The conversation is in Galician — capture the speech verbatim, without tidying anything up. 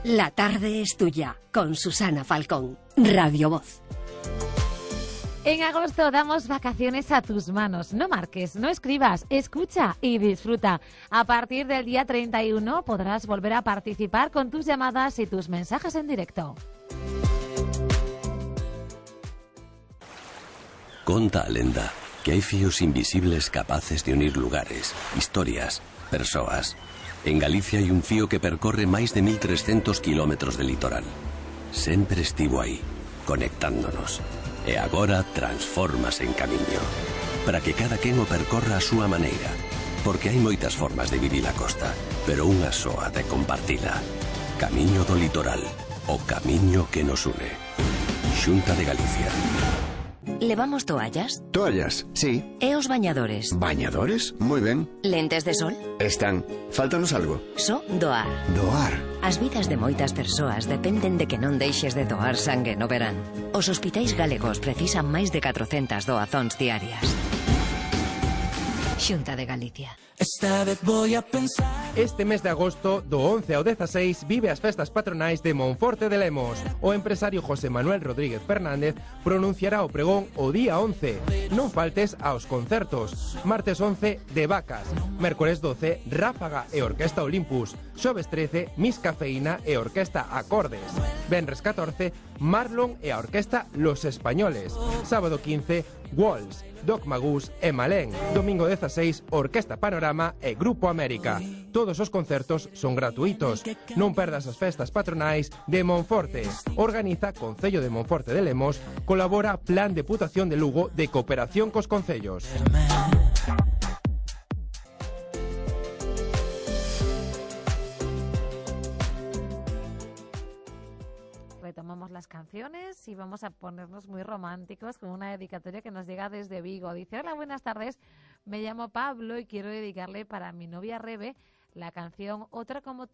La tarde es tuya, con Susana Falcón, Radio Voz. En agosto damos vacaciones a tus manos. No marques, no escribas, escucha y disfruta. A partir del día treinta y uno podrás volver a participar con tus llamadas y tus mensajes en directo. Conta a lenda que hai fíos invisibles capaces de unir lugares, historias, persoas. En Galicia hai un fío que percorre máis de mil trescentos kilómetros de litoral. Sempre estivo aí, conectándonos. E agora transfórmase en camiño, para que cada quen o percorra a súa maneira, porque hai moitas formas de vivir a costa, pero unha soa de compartila. Camiño do litoral, o camiño que nos une. Xunta de Galicia. ¿Levamos toallas? Toallas, sí. E os bañadores? ¿Bañadores? Moi ben. ¿Lentes de sol? Están. Fáltanos algo. Só doar. Doar. As vidas de moitas persoas dependen de que non deixes de doar sangue no verán. Os hospitais galegos precisan máis de catrocentas doazóns diarias. Xunta de Galicia. Esta vez voy a pensar. Este mes de agosto, do once ao dezasseis, vive as festas patronais de Monforte de Lemos. O empresario José Manuel Rodríguez Fernández pronunciará o pregón o día once. Non faltes aos concertos. Martes once, de Vacas. Mércores doce, Ráfaga e Orquesta Olympus. Xoves trece, Miss Cafeína e Orquesta Acordes. Venres catorce, Marlon e a Orquesta Los Españoles. Sábado quince, Walls, Doc Magus e Malén. Domingo dezasseis, Orquesta Panorama e Grupo América. Todos os concertos son gratuitos. Non perdas as festas patronais de Monforte. Organiza Concello de Monforte de Lemos. Colabora Plan Deputación de Lugo de Cooperación cos Concellos. Retomamos las canciones y vamos a ponernos muy románticos con una dedicatoria que nos llega desde Vigo. Dice: hola, buenas tardes, me llamo Pablo y quiero dedicarle para mi novia Rebe la canción Otra como tú.